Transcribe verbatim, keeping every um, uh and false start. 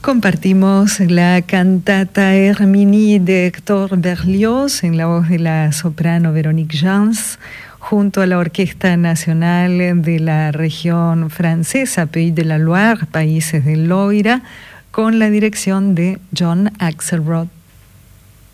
Compartimos la cantata Herminie de Héctor Berlioz en la voz de la soprano Véronique Gens, junto a la Orquesta Nacional de la región francesa Pays de la Loire, Países del Loira, con la dirección de John Axelrod.